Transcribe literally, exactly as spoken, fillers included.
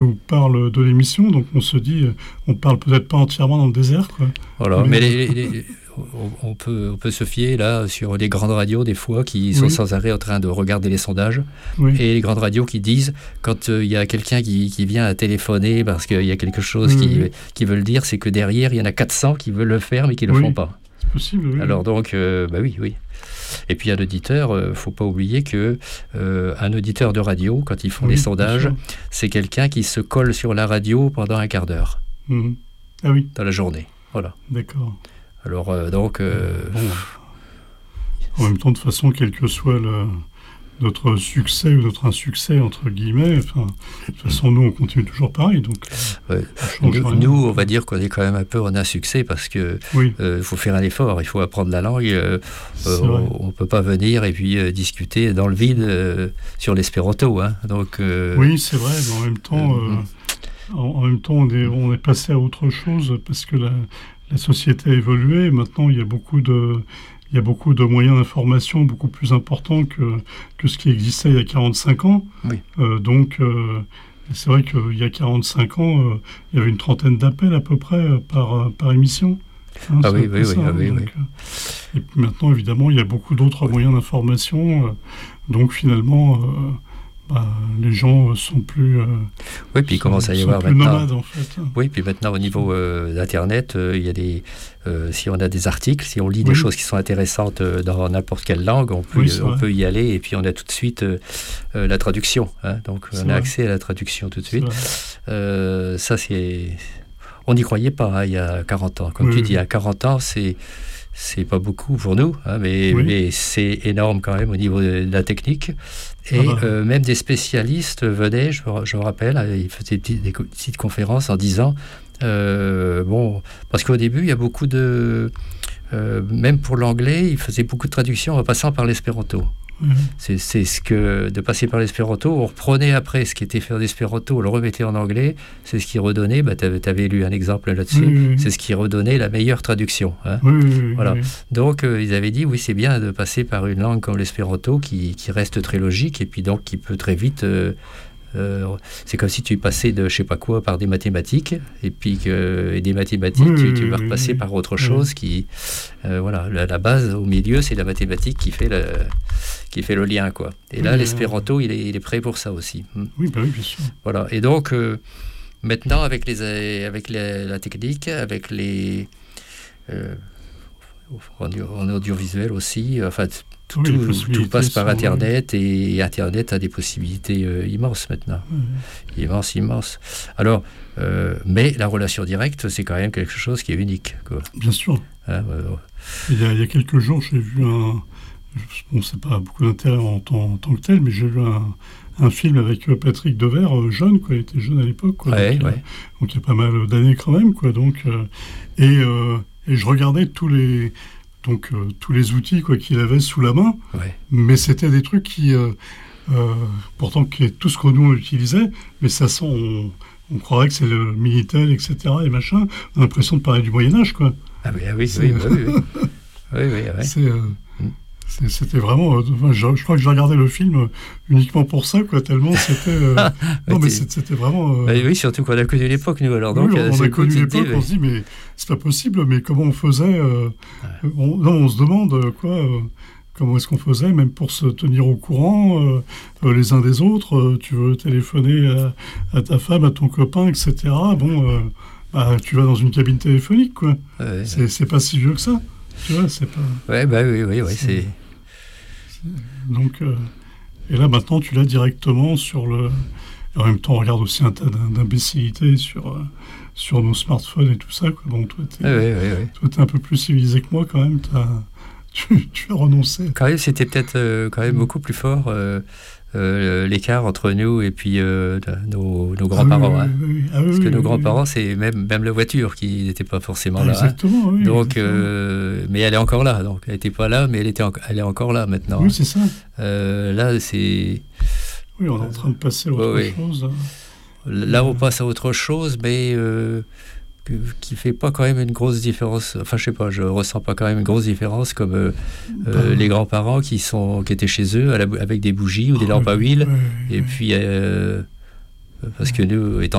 nous parle de l'émission, donc on se dit, on parle peut-être pas entièrement dans le désert, quoi. Voilà, mais, mais les, les, on, peut, on peut se fier là sur les grandes radios des fois qui sont oui. sans arrêt en train de regarder les sondages oui. et les grandes radios qui disent quand il euh, y a quelqu'un qui, qui vient à téléphoner parce qu'il y a quelque chose oui, qui, oui. qui veut le dire, c'est que derrière il y en a quatre cents qui veulent le faire mais qui ne le oui. font pas. C'est possible, oui. Alors donc, euh, bah oui, oui. Et puis un auditeur, il euh, ne faut pas oublier que euh, un auditeur de radio, quand ils font oui, les sondages, c'est quelqu'un qui se colle sur la radio pendant un quart d'heure. Mmh. Ah oui. Dans la journée. Voilà. D'accord. Alors euh, donc. Euh, bon. En même temps, de toute façon, quel que soit le, notre succès ou notre insuccès entre guillemets, enfin, de toute façon, nous, on continue toujours pareil. Donc. Ouais. Nous, nous, on va dire qu'on est quand même un peu en insuccès parce que oui. euh, faut faire un effort, il faut apprendre la langue. Euh, euh, on ne peut pas venir et puis euh, discuter dans le vide euh, sur l'espéranto. Hein. Donc. Euh, oui, c'est vrai. Mais en même temps. Euh, euh, En, en même temps, on est, on est passé à autre chose parce que la, la société a évolué. Maintenant, il y a beaucoup de, il y a beaucoup de moyens d'information beaucoup plus importants que, que ce qui existait il y a quarante-cinq ans. Oui. Euh, donc, euh, c'est vrai qu'il y a quarante-cinq ans, euh, il y avait une trentaine d'appels à peu près par, par émission. Hein, ah oui, oui, ça, oui, ah oui, donc, oui. Euh, et puis maintenant, évidemment, il y a beaucoup d'autres oui. moyens d'information. Euh, donc, finalement... Euh, Bah, les gens sont plus. Euh, oui, puis il commence à y avoir plus maintenant. Nomades, en fait. Oui, puis maintenant au niveau euh, d'Internet, euh, il y a des. Euh, si on a des articles, si on lit oui. des choses qui sont intéressantes euh, dans n'importe quelle langue, on peut, oui, euh, on peut y aller et puis on a tout de suite euh, euh, la traduction. Hein, donc c'est on vrai. a accès à la traduction tout de suite. Euh, ça c'est. On n'y croyait pas hein, il y a quarante ans. Comme oui, tu oui. dis, il y a quarante ans, c'est. C'est pas beaucoup pour nous, hein, mais, oui. mais c'est énorme quand même au niveau de la technique. Et ah bah. euh, même des spécialistes venaient, je, je me rappelle, ils faisaient des petites, des petites conférences en disant, euh, bon, parce qu'au début, il y a beaucoup de... Euh, même pour l'anglais, ils faisaient beaucoup de traductions en passant par l'espéranto. Mmh. C'est, c'est ce que, de passer par l'espéranto, on reprenait après ce qui était fait en espéranto, on le remettait en anglais, c'est ce qui redonnait, bah, tu avais lu un exemple là-dessus, oui, oui. c'est ce qui redonnait la meilleure traduction. Hein. Oui, oui, voilà. oui. Donc, euh, ils avaient dit, oui, c'est bien de passer par une langue comme l'espéranto qui, qui reste très logique et puis donc qui peut très vite... Euh, Euh, c'est comme si tu passais de je sais pas quoi par des mathématiques et puis que et des mathématiques oui, tu, tu vas repasser oui, par autre oui. chose qui euh, voilà la, la base au milieu c'est la mathématique qui fait le qui fait le lien quoi et oui, là l'espéranto euh... il est il est prêt pour ça aussi. Oui bah oui bien sûr. Voilà et donc euh, maintenant avec les avec les, la technique avec les euh, en, en audiovisuel aussi enfin Tout, oui, tout, tout passe par Internet oui. et Internet a des possibilités euh, immenses maintenant. Oui. Immenses, immenses. Alors, euh, mais la relation directe, c'est quand même quelque chose qui est unique. Quoi. Bien sûr. Hein, euh, il, y a, il y a quelques jours, j'ai vu un... Bon, c'est pas beaucoup d'intérêt en, en, en tant que tel, mais j'ai vu un, un film avec Patrick Devers, euh, jeune, quoi. Il était jeune à l'époque. Quoi, ouais, donc, ouais. Euh, donc, il y a pas mal d'années quand même. Quoi, donc, euh, et, euh, et je regardais tous les... Donc, euh, tous les outils quoi, qu'il avait sous la main, ouais. mais c'était des trucs qui, euh, euh, pourtant, qui est tout ce qu'on nous utilisait, mais ça sent, on, on croirait que c'est le Minitel, et cetera, et machin, on a l'impression de parler du Moyen-Âge, quoi. Ah oui, oui, oui, oui, oui, oui. oui, oui, oui. C'est, euh, mm. c'est, c'était vraiment, euh, je, je crois que j'ai regardé le film uniquement pour ça, quoi, tellement c'était, euh, non, mais c'était, c'était vraiment... Euh, bah oui, surtout qu'on a connu l'époque, nous, alors, donc... Oui, on, on a connu l'époque, dit, on se dit, mais c'est pas possible, mais comment on faisait euh, ouais. on, non, on se demande, quoi, euh, comment est-ce qu'on faisait, même pour se tenir au courant, euh, euh, les uns des autres, euh, tu veux téléphoner à, à ta femme, à ton copain, et cetera, bon, euh, bah, tu vas dans une cabine téléphonique, quoi. Ouais, c'est, ouais. c'est pas si vieux que ça, tu vois, c'est pas... Ouais, bah oui, oui, oui, c'est... c'est... Donc, euh, et là, maintenant, tu l'as directement sur le... Et en même temps, on regarde aussi un tas d'imbécilités sur, euh, sur nos smartphones et tout ça. Quoi. Bon, toi, t'es, oui, oui, oui. toi, t'es un peu plus civilisé que moi quand même. T'as, tu, tu as renoncé. Quand même, c'était peut-être euh, quand même beaucoup plus fort euh, euh, l'écart entre nous et puis euh, nos, nos grands-parents. Ah, oui, hein. oui, oui. Ah, oui, Parce oui, que nos oui, grands-parents, oui. c'est même, même la voiture qui n'était pas forcément ah, là. Exactement, hein. oui. Donc, exactement. euh, mais elle est encore là. Donc, elle n'était pas là, mais elle, était en, elle est encore là maintenant. Oui, hein. c'est ça. Euh, là, c'est... Oui, on est en train de passer à autre oui, chose. Hein. Là, on passe à autre chose, mais euh, que, qui ne fait pas quand même une grosse différence. Enfin, je ne sais pas, je ne ressens pas quand même une grosse différence comme euh, ben, euh, les grands-parents qui, sont, qui étaient chez eux à la, avec des bougies ou des lampes à huile. Oui, et oui. puis, euh, parce que nous, étant